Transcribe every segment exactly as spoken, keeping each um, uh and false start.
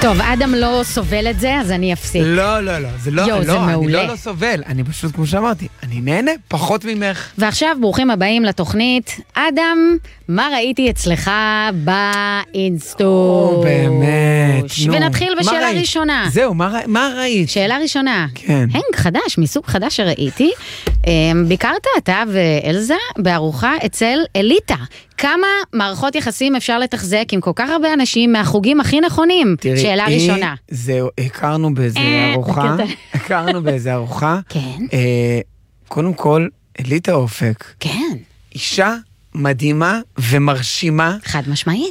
טוב, אדם לא סובל את זה, אז אני אפסיק. לא, לא, לא, זה לא, יו, לא, זה אני מעולה. לא, לא סובל, אני פשוט, כמו שאמרתי, אני נהנה פחות ממך. ועכשיו, ברוכים הבאים לתוכנית. אדם, מה ראיתי אצלך באינסטוש? או, באמת, נו. ונתחיל מה בשאלה ראית? ראשונה. זהו, מה, ר- מה ראית? שאלה ראשונה. כן. הנג חדש, מסוג חדש שראיתי. ביקרת אתה ואלזה בארוחה אצל אליטה. כמה מערכות יחסים אפשר לתחזק עם כל כך הרבה אנשים מהחוגים הכי נכונים? תראי, שאלה היא- ראשונה. זהו, הכרנו באיזה אה, ארוחה, בקטע. הכרנו באיזה ארוחה. כן. אה, קודם כל, אליטה אופק, כן, אישה מדהימה ומרשימה, חד משמעית.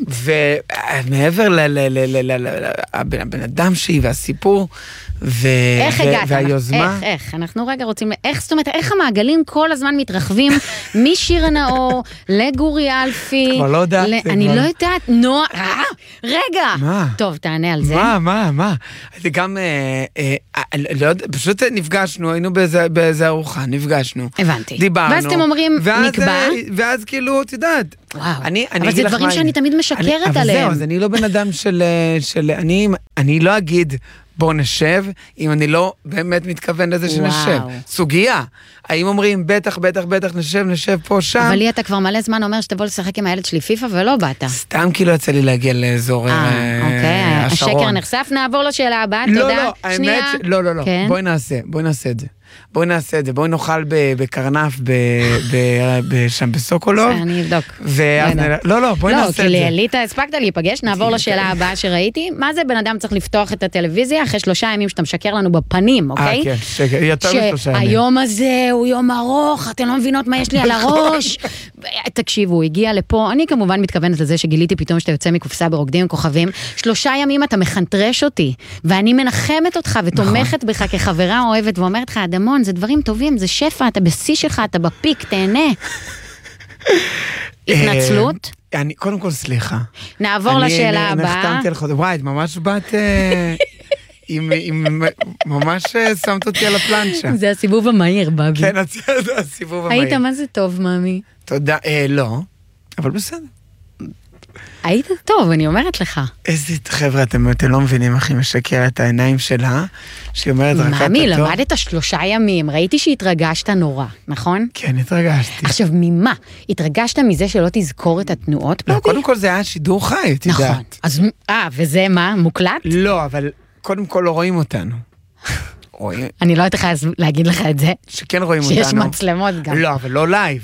ומעבר ל- ל- ל- ל- ל- ל- הבן הבן אדם שהיא והסיפור, ו- איך ו- הגעת? והיוזמה. איך, איך? אנחנו רגע רוצים, איך, זאת אומרת, איך המעגלים כל הזמן מתרחבים משיר הנאור לגורי אלפי. כבר לא יודעת, ל- זה אני כבר- לא יודעת, נועה, אה, רגע. מה? טוב, תענה על זה. מה, מה, מה? זה גם, אה, אה, אה, לא יודע, פשוט נפגשנו, היינו באיזה, באיזה ארוחה, נפגשנו. הבנתי. דיברנו. ואז אתם אומרים, ואז, נקבע. אה, ואז כאילו, את יודעת. וואו. אני, אני אבל אגיד זה לך דברים מה שאני אני- תמיד משקרת אני, אבל עליהם. זהו, אז אני לא בן אדם של, אה, של אני, אני לא אגיד, בוא נשב, אם אני לא באמת מתכוון לזה שנשב. וואו. סוגיה. האם אומרים, בטח, בטח, בטח, נשב, נשב פה, שם. אבל לי אתה כבר מלא זמן אומר שתבוא לשחק עם הילד שלי פיפה ולא באת. סתם כאילו יצא לי להגיע לאזור אה, אה, אוקיי, השרון. השקר נחשף, נעבור לשאלה הבאה, לא, תודה. לא, האמת, שנייה. ש- לא, לא, לא, כן. בואי נעשה, בואי נעשה את זה. בואי נעשה את זה, בואי נאכל ב- בקרנף ב- ב- ב- שם בסוקולוב. אני אבדוק. ואז לא נראה- יודעת. לא, לא, בואי לא, נעשה כי את זה. לאליטה הספקת להיפגש, נעבור לשאלה הבאה שראיתי. מה זה בן אדם צריך לפתוח את הטלוויזיה אחרי שלושה ימים שאתה משקר לנו בפנים, אה, אוקיי? כן, שקר, יותר משלושה ימים. שהיום הזה הוא יום ארוך, אתם לא מבינות מה יש לי על הראש. תקשיבו, הוא הגיע לפה, אני כמובן מתכוונת לזה שגיליתי פתאום שאתה יוצא מקופסה ברוקדים עם כוכבים, שלושה ימים אתה מחנטרש אותי, ואני מנחמת אותך ותומכת בך כחברה אוהבת, ואומרת לך, אדמון, זה דברים טובים, זה שפע, אתה בשיא שלך, אתה בפיק, תהנה. התנצלות? אה, אני, קודם כל, סליחה. נעבור לשאלה אני הבאה. נחתמתי על חוד... וואי, את ממש באת... אה, עם, עם, ממש אה, שמת אותי על הפלנצ'ה. זה הסיבוב המהיר, בבי. כן, זה הסיבוב המהיר. היית מה זה טוב, מאמי? תודה, אה, לא, אבל בסדר. היית טוב, אני אומרת לך. איזה חבר'ה, אתם, אתם לא מבינים איך היא משקרת את העיניים שלה, שהיא אומרת רק אתה מאמי, טוב. למדת שלושה ימים, ראיתי שהתרגשת נורא, נכון? כן, התרגשתי. עכשיו, ממה? התרגשת מזה שלא תזכור את התנועות, לא, בבי? קודם כל זה היה שידור חי, את יודעת. נכון. אז, אה, וזה מה? מוקלט? לא, אבל קודם כל לא רואים אותנו. רואים, אני לא יודעת איך להגיד לך את זה, שכן רואים אותנו. שיש מצלמות גם. לא, אבל לא לייב.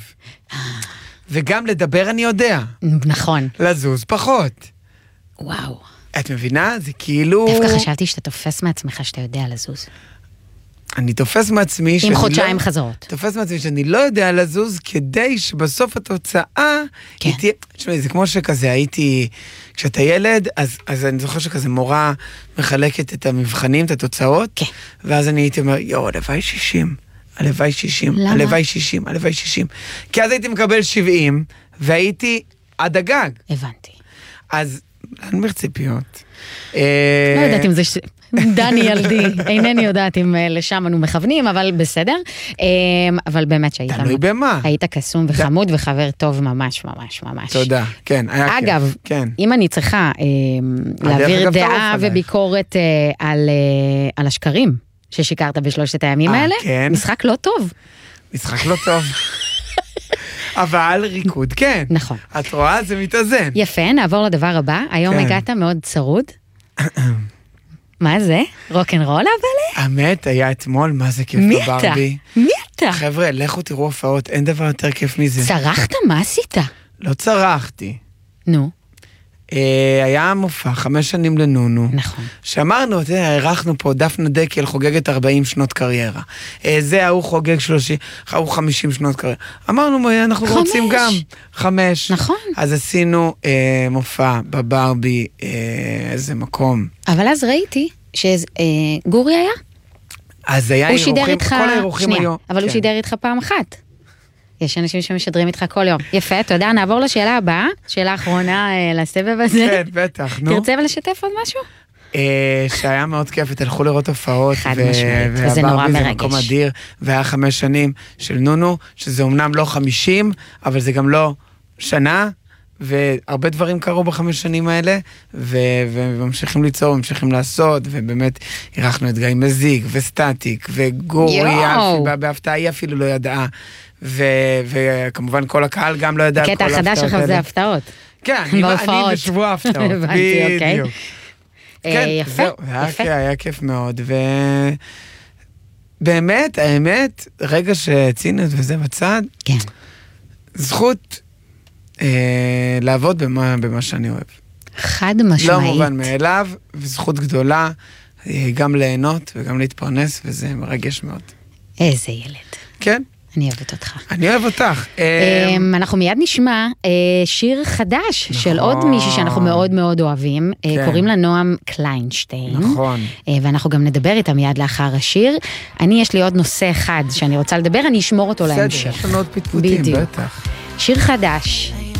וגם לדבר אני יודע, נכון. לזוז פחות. וואו. את מבינה? זה כאילו... דווקא חשבתי שאתה תופס מעצמך שאתה יודע לזוז. אני תופס מעצמי שאני עם לא... חודשיים חזרות. תופס מעצמי שאני לא יודע לזוז, כדי שבסוף התוצאה... כן. היא תהיה... תשמעי, זה כמו שכזה הייתי... כשאתה ילד, אז, אז אני זוכר שכזה מורה מחלקת את המבחנים, את התוצאות, כן. ואז אני הייתי אומר, יו, הלוואי שישים, הלוואי שישים, למה? הלוואי שישים, הלוואי שישים. כי אז הייתי מקבל שבעים, והייתי עד הגג. הבנתי. אז להנמיך ציפיות. לא יודעת אם זה... ש- דני ילדי, אינני יודעת אם אה, לשם אנו מכוונים, אבל בסדר. אה, אבל באמת שהיית... תלוי במה. היית קסום וחמוד וחבר טוב ממש ממש ממש. תודה, כן, היה כיף. אגב, כן. אם אני צריכה אה, להעביר אגב, דעה טרוף עלייך. וביקורת אה, על, אה, על השקרים ששיקרת בשלושת הימים אה, האלה, כן. משחק לא טוב. משחק לא טוב. אבל ריקוד כן. נכון. את רואה? זה מתאזן. יפה, נעבור לדבר הבא. היום כן. הגעת מאוד צרוד. מה זה? רוק'נ'רול אבל? האמת, היה אתמול, מה זה כיף מי אתה? בברבי. מי אתה? חבר'ה, לכו תראו הופעות, אין דבר יותר כיף מזה. צרחת? מה עשית? לא צרחתי. נו, אה, היה מופע, חמש שנים לנונו. נכון. שאמרנו, אתה יודע, הערכנו פה, דפנה דקל חוגגת ארבעים שנות קריירה. אה, זה, ההוא חוגג שלושים, ההוא חמישים שנות קריירה. אמרנו, אנחנו חמש. רוצים גם חמש. נכון. אז עשינו אה, מופע בברבי, אה, איזה מקום. אבל אז ראיתי שגורי היה. אז היה הוא שידר אירוחים, איתך, כל האירוחים שנייה, היו. אבל הוא כן. שידר איתך פעם אחת. יש אנשים שמשדרים איתך כל יום. יפה, תודה, נעבור לשאלה הבאה, שאלה אחרונה אה, לסבב הזה. כן, בטח, נו. תרצה לשתף עוד משהו? אה, שהיה מאוד כיף, ותלכו לראות הופעות. חד ו- משמעית, וזה נורא והברבי זה מרגש. מקום אדיר, והיה חמש שנים של נונו, שזה אומנם לא חמישים, אבל זה גם לא שנה, והרבה דברים קרו בחמש שנים האלה, ו- וממשיכים ליצור, ממשיכים לעשות, ובאמת אירחנו את גיא מזיק, וסטטיק, וגוריה, בהפתעה היא אפילו לא ידעה, ו- וכמובן כל הקהל גם לא ידע. הקטע החדש שלך זה הפתעות. כן, אני בשבוע ההפתעות, בדיוק. כן, זהו, היה כיף מאוד, ובאמת, האמת, רגע שציניות וזה בצד, זכות לעבוד במה שאני אוהב. חד משמעית. לא מובן מאליו, וזכות גדולה, גם ליהנות וגם להתפרנס, וזה מרגש מאוד. איזה ילד. כן. אני אוהבת אותך. אני אוהב אותך. אנחנו מיד נשמע שיר חדש של עוד מישהי שאנחנו מאוד מאוד אוהבים, קוראים לה נועם קליינשטיין. נכון. ואנחנו גם נדבר איתה מיד לאחר השיר. אני, יש לי עוד נושא אחד שאני רוצה לדבר, אני אשמור אותו להמשך. בסדר, יש לנו עוד פטפוטים, בטח. שיר חדש